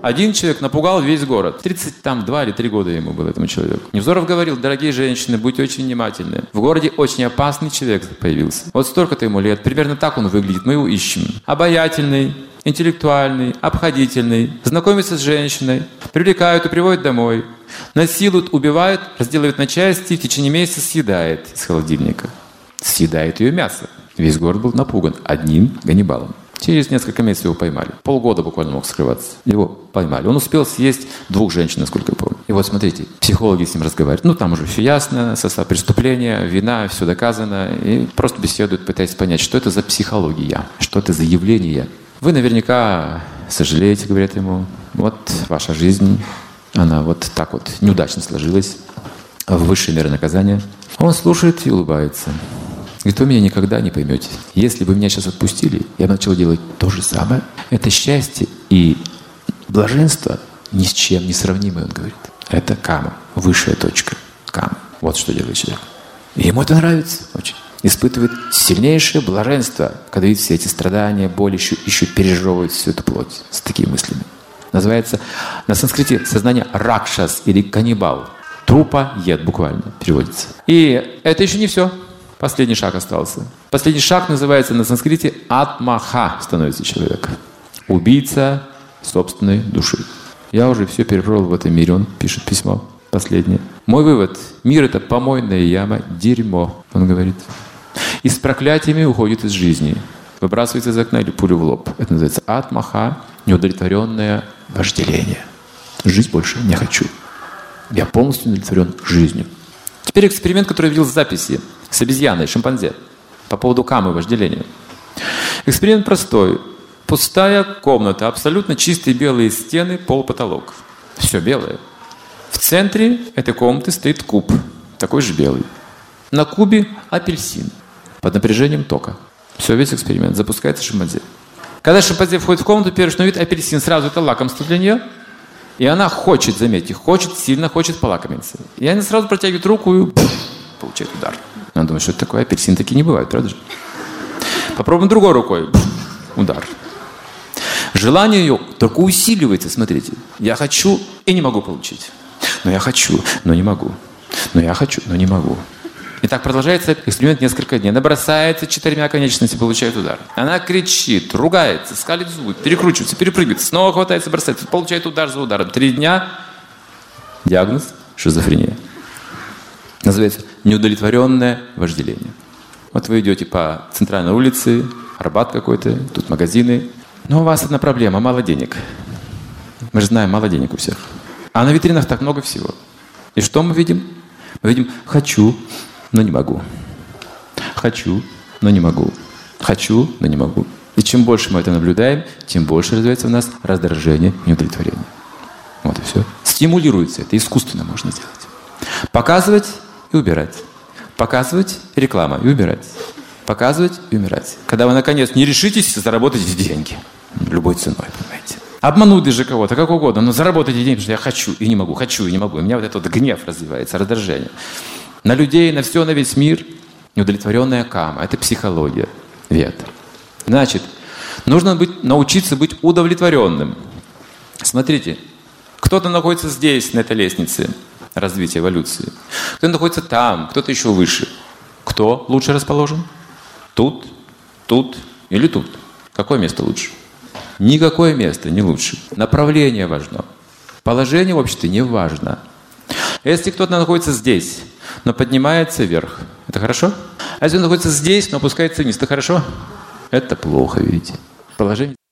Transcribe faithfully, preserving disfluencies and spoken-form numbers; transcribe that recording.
Один человек напугал весь город. тридцать два или три года ему было, этому человеку. Невзоров говорил: дорогие женщины, будьте очень внимательны. В городе очень опасный человек появился. Вот столько-то ему лет, примерно так он выглядит, мы его ищем. Обаятельный, интеллектуальный, обходительный, знакомится с женщиной, привлекают и приводят домой, насилуют, убивают, разделывают на части, в течение месяца съедает из холодильника. Съедает ее мясо. Весь город был напуган одним Ганнибалом. Через несколько месяцев его поймали. Полгода буквально мог скрываться. Его поймали. Он успел съесть двух женщин, насколько я помню. И вот смотрите, психологи с ним разговаривают. Ну, там уже все ясно, состав преступления, вина, все доказано. И просто беседуют, пытаясь понять, что это за психология, что это за явление. Вы наверняка сожалеете, говорят ему. Вот ваша жизнь, она вот так вот неудачно сложилась. В высшей мере наказания. Он слушает и улыбается. Говорит: вы меня никогда не поймете. Если бы меня сейчас отпустили, я бы начал делать то же самое. Это счастье и блаженство ни с чем не сравнимое, он говорит. Это кама, высшая точка кама. Вот что делает человек. И ему это нравится очень. Испытывает сильнейшее блаженство, когда видит все эти страдания, боль, еще, еще пережевывает всю эту плоть с такими мыслями. Называется на санскрите сознание ракшас или каннибал. Трупоед буквально переводится. И это еще не все. Последний шаг остался. Последний шаг называется на санскрите атмаха, становится человек. Убийца собственной души. Я уже все перепробовал в этом мире, он пишет письмо последнее. Мой вывод: мир — это помойная яма, дерьмо, он говорит. И с проклятиями уходит из жизни. Выбрасывается из окна или пулю в лоб. Это называется атмаха, неудовлетворенное вожделение. Жить больше не хочу. Я полностью удовлетворен жизнью. Теперь эксперимент, который я видел в записи с обезьяной, шимпанзе, по поводу камы, вожделения. Эксперимент простой. Пустая комната, абсолютно чистые белые стены, пол, потолок. Все белое. В центре этой комнаты стоит куб, такой же белый. На кубе апельсин под напряжением тока. Все, весь эксперимент. Запускается шимпанзе. Когда шимпанзе входит в комнату, первое, что он видит, апельсин, сразу это лакомство для нее. И она хочет, заметьте, хочет, сильно хочет полакомиться. И она сразу протягивает руку и пфф, получает удар. Она думает, что это такое, апельсин такие не бывают, правда же? Попробуем другой рукой. Пфф, удар. Желание ее только усиливается, смотрите. Я хочу и не могу получить. Но я хочу, но не могу. Но я хочу, но не могу. И так продолжается эксперимент несколько дней. Она бросается четырьмя конечностями, получает удар. Она кричит, ругается, скалит зубы, перекручивается, перепрыгивает, снова хватается, бросается, получает удар за ударом. Три дня. Диагноз – шизофрения. Называется неудовлетворенное вожделение. Вот вы идете по центральной улице, Арбат какой-то, тут магазины. Но у вас одна проблема – мало денег. Мы же знаем, мало денег у всех. А на витринах так много всего. И что мы видим? Мы видим «хочу», но не могу. Хочу, но не могу. Хочу, но не могу. И чем больше мы это наблюдаем, тем больше развивается в нас раздражение, неудовлетворение. Вот и все. Стимулируется это, искусственно можно сделать. Показывать и убирать. Показывать – реклама, и убирать. Показывать и умирать. Когда вы, наконец, не решитесь, заработайте деньги. Любой ценой, понимаете. Обмануть даже кого-то, как угодно, но заработайте деньги, потому что я хочу и не могу, хочу и не могу. У меня вот этот вот гнев развивается, раздражение. На людей, на все, на весь мир неудовлетворенная кама. Это психология, ветер. Значит, нужно быть, научиться быть удовлетворенным. Смотрите, кто-то находится здесь, на этой лестнице развития, эволюции. Кто-то находится там, кто-то еще выше. Кто лучше расположен? Тут, тут или тут? Какое место лучше? Никакое место не лучше. Направление важно. Положение в обществе не важно. Если кто-то находится здесь, но поднимается вверх, это хорошо? А если он находится здесь, но опускается вниз, это хорошо? Это плохо, видите? Положение.